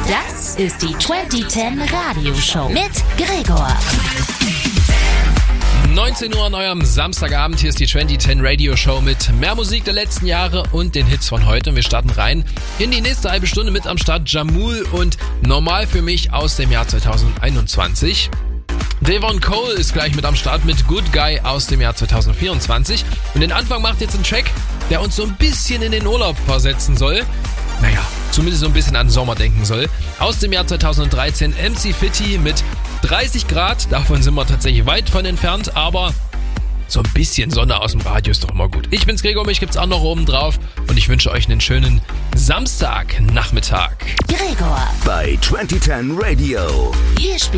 Das ist die 2010 Radioshow mit Gregor. 19 Uhr an eurem Samstagabend. Hier ist die 2010 Radio Show mit mehr Musik der letzten Jahre und den Hits von heute. Und wir starten rein in die nächste halbe Stunde mit am Start Jamul und Normal für mich aus dem Jahr 2021. Devon Cole ist gleich mit am Start mit Good Guy aus dem Jahr 2024. Und den Anfang macht jetzt ein Track, der uns so ein bisschen in den Urlaub versetzen soll. Naja, zumindest so ein bisschen an Sommer denken soll. Aus dem Jahr 2013 MC Fitti mit 30 Grad. Davon sind wir tatsächlich weit von entfernt, aber so ein bisschen Sonne aus dem Radio ist doch immer gut. Ich bin's Gregor, mich gibt's auch noch oben drauf und ich wünsche euch einen schönen Samstagnachmittag. Gregor bei 2010 Radio. Hier spielt